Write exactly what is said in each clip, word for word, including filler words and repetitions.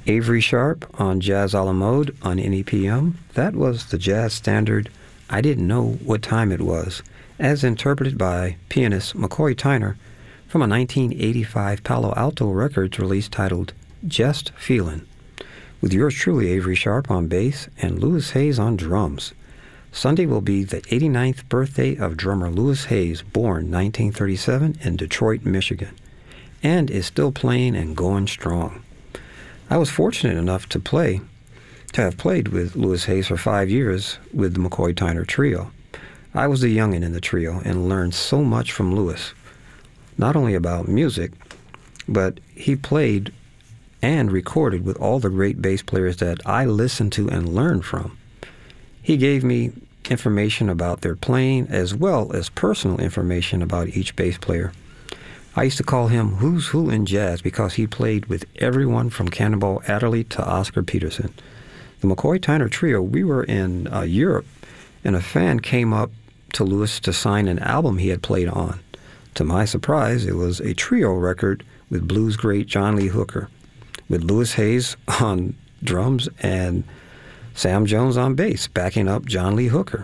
Avery Sharp on Jazz a la Mode on N E P M. That was the jazz standard I Didn't Know What Time It Was, as interpreted by pianist McCoy Tyner from a nineteen eighty-five Palo Alto Records release titled Just Feelin', with yours truly Avery Sharp on bass and Louis Hayes on drums. Sunday will be the eighty-ninth birthday of drummer Louis Hayes, born nineteen thirty-seven in Detroit, Michigan, and is still playing and going strong. I was fortunate enough to play, to have played with Louis Hayes for five years with the McCoy Tyner Trio. I was the youngin' in the trio and learned so much from Louis, not only about music, but he played and recorded with all the great bass players that I listened to and learned from. He gave me information about their playing as well as personal information about each bass player. I used to call him Who's Who in Jazz because he played with everyone from Cannonball Adderley to Oscar Peterson. The McCoy Tyner Trio, we were in uh, Europe, and a fan came up to Louis to sign an album he had played on. To my surprise, it was a trio record with blues great John Lee Hooker, with Louis Hayes on drums and Sam Jones on bass, backing up John Lee Hooker.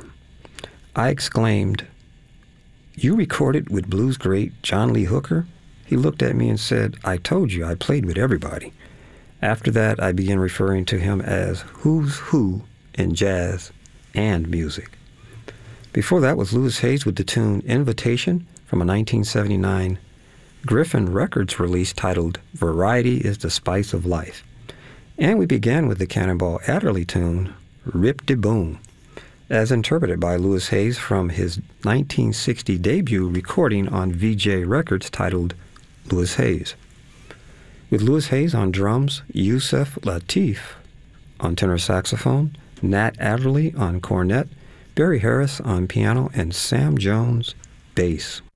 I exclaimed, "You recorded with blues great John Lee Hooker?" He looked at me and said, "I told you I played with everybody." After that, I began referring to him as Who's Who in jazz and music. Before that was Louis Hayes with the tune Invitation from a nineteen seventy-nine Griffin Records release titled Variety is the Spice of Life. And we began with the Cannonball Adderley tune Rip-de-Boom, as interpreted by Louis Hayes from his nineteen sixty debut recording on V J Records titled Louis Hayes. With Louis Hayes on drums, Yusef Lateef on tenor saxophone, Nat Adderley on cornet, Barry Harris on piano, and Sam Jones bass.